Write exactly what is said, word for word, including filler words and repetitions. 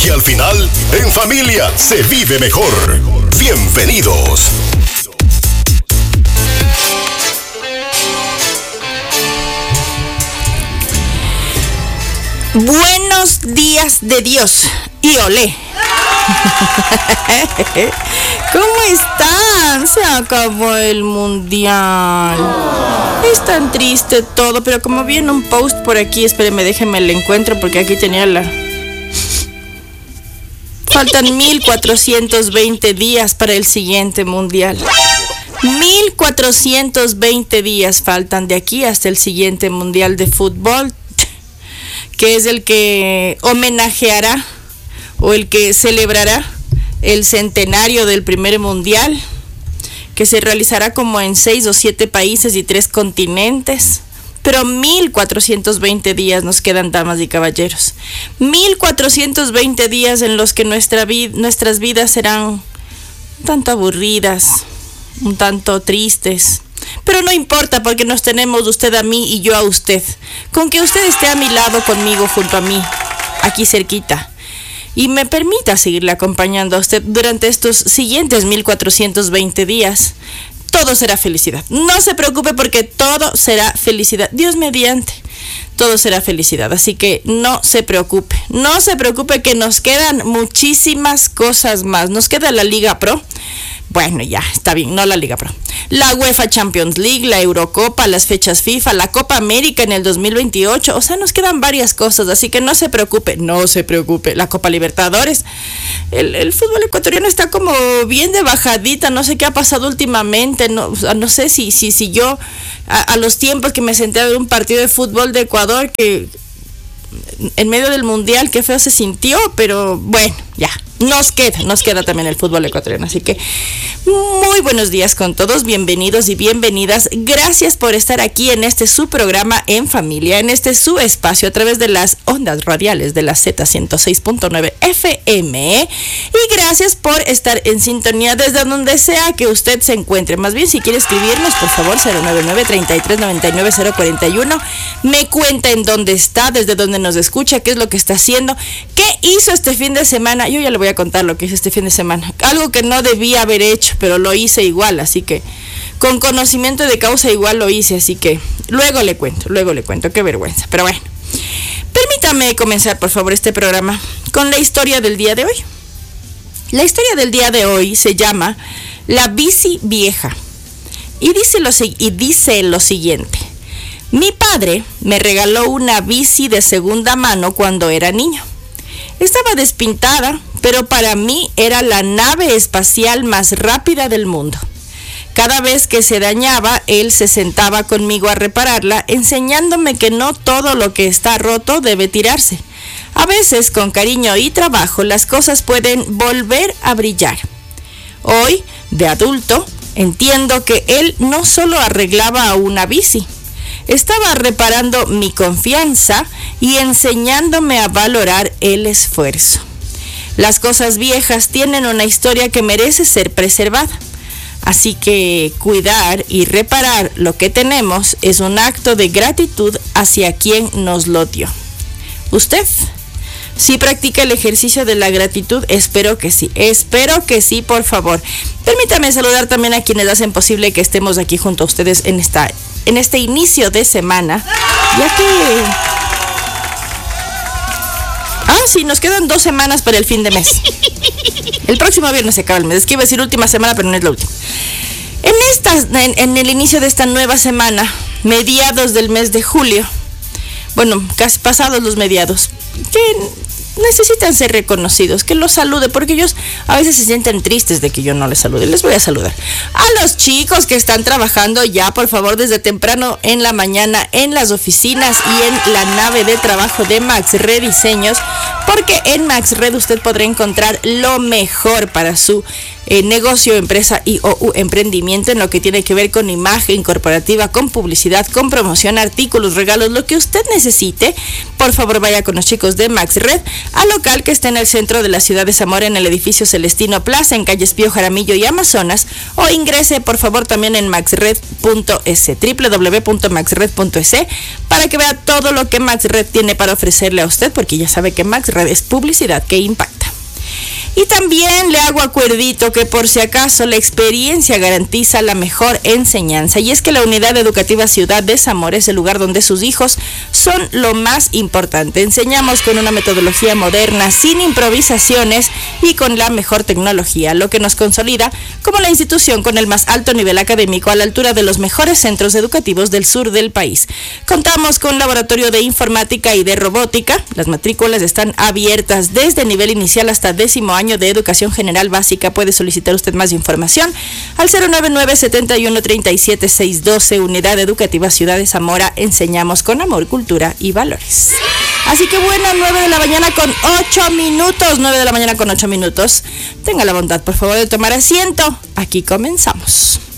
Y al final, en familia se vive mejor. Bienvenidos. Buenos días de Dios y olé. ¿Cómo están? Se acabó el mundial. Es tan triste todo, pero como vi en un post por aquí, espérenme, déjenme el encuentro porque aquí tenía la... Faltan mil cuatrocientos veinte días para el siguiente mundial. mil cuatrocientos veinte días faltan de aquí hasta el siguiente mundial de fútbol, que es el que homenajeará o el que celebrará el centenario del primer mundial, que se realizará como en seis o siete países y tres continentes. Pero mil cuatrocientos veinte días nos quedan, damas y caballeros. mil cuatrocientos veinte días en los que nuestra vid- nuestras vidas serán un tanto aburridas, un tanto tristes. Pero no importa, porque nos tenemos usted a mí y yo a usted. Con que usted esté a mi lado, conmigo, junto a mí, aquí cerquita, y me permita seguirle acompañando a usted durante estos siguientes mil cuatrocientos veinte días, todo será felicidad. No se preocupe, porque todo será felicidad. Dios mediante, todo será felicidad. Así que no se preocupe. No se preocupe que nos quedan muchísimas cosas más. Nos queda la Liga Pro. Bueno, ya, está bien, no la Liga Pro. La UEFA Champions League, la Eurocopa, las fechas FIFA, la Copa América en el dos mil veintiocho. O sea, nos quedan varias cosas, así que no se preocupe, no se preocupe. La Copa Libertadores. El, el fútbol ecuatoriano está como bien de bajadita, no sé qué ha pasado últimamente. No, o sea, no sé si, si, si yo, a, a los tiempos que me senté a ver un partido de fútbol de Ecuador, que en medio del mundial, qué feo se sintió, pero bueno, ya. Nos queda, nos queda también el fútbol ecuatoriano. Así que muy buenos días con todos, bienvenidos y bienvenidas. Gracias por estar aquí en este su programa En Familia, en este su espacio a través de las ondas radiales de la Z ciento seis punto nueve F M. Y gracias por estar en sintonía desde donde sea que usted se encuentre. Más bien, si quiere escribirnos, por favor, cero nueve nueve, treinta y tres, noventa y nueve, cero cuarenta y uno. Me cuenta en dónde está, desde dónde nos escucha, qué es lo que está haciendo, qué hizo este fin de semana. Yo ya le voy a contar lo que hice este fin de semana, algo que no debía haber hecho, pero lo hice igual, así que con conocimiento de causa igual lo hice, así que luego le cuento, luego le cuento, qué vergüenza, pero bueno. Permítame comenzar, por favor, este programa con la historia del día de hoy. La historia del día de hoy se llama La bici vieja y dice lo, y dice lo siguiente: mi padre me regaló una bici de segunda mano cuando era niño. Estaba despintada, pero para mí era la nave espacial más rápida del mundo. Cada vez que se dañaba, él se sentaba conmigo a repararla, enseñándome que no todo lo que está roto debe tirarse. A veces, con cariño y trabajo, las cosas pueden volver a brillar. Hoy, de adulto, entiendo que él no solo arreglaba una bici, estaba reparando mi confianza y enseñándome a valorar el esfuerzo. Las cosas viejas tienen una historia que merece ser preservada. Así que cuidar y reparar lo que tenemos es un acto de gratitud hacia quien nos lo dio. ¿Usted sí practica el ejercicio de la gratitud? Espero que sí, espero que sí, por favor. Permítame saludar también a quienes hacen posible que estemos aquí junto a ustedes en esta, en este inicio de semana, ya que... Ah, sí, nos quedan dos semanas para el fin de mes. El próximo viernes se acaba el mes. Es que iba a decir última semana, pero no es la última. En, esta, en, en el inicio de esta nueva semana, mediados del mes de julio, bueno, casi pasados los mediados, que necesitan ser reconocidos, que los salude, porque ellos a veces se sienten tristes de que yo no les salude. Les voy a saludar a los chicos que están trabajando ya, por favor, desde temprano en la mañana en las oficinas y en la nave de trabajo de Max Red Diseños, porque en Max Red usted podrá encontrar lo mejor para su eh, negocio, empresa y o u emprendimiento en lo que tiene que ver con imagen corporativa, con publicidad, con promoción, artículos, regalos, lo que usted necesite, por favor vaya con los chicos de MaxRed al local que está en el centro de la ciudad de Zamora, en el edificio Celestino Plaza, en calles Pío Jaramillo y Amazonas, o ingrese por favor también en maxred punto es, doble u doble u doble u punto maxred punto es, para que vea todo lo que MaxRed tiene para ofrecerle a usted, porque ya sabe que MaxRed es publicidad que impacta. Y también le hago acuerdito que por si acaso la experiencia garantiza la mejor enseñanza, y es que la Unidad Educativa Ciudad de Zamora es el lugar donde sus hijos son lo más importante. Enseñamos con una metodología moderna, sin improvisaciones y con la mejor tecnología, lo que nos consolida como la institución con el más alto nivel académico a la altura de los mejores centros educativos del sur del país. Contamos con laboratorio de informática y de robótica. Las matrículas están abiertas desde nivel inicial hasta décimo año de educación general básica. Puede solicitar usted más información al cero nueve nueve, siete uno, tres siete, seis uno dos. Unidad Educativa Ciudad de Zamora. Enseñamos con amor, cultura y valores. Así que bueno, nueve de la mañana con ocho minutos. nueve de la mañana con ocho minutos. Tenga la bondad, por favor, de tomar asiento. Aquí comenzamos.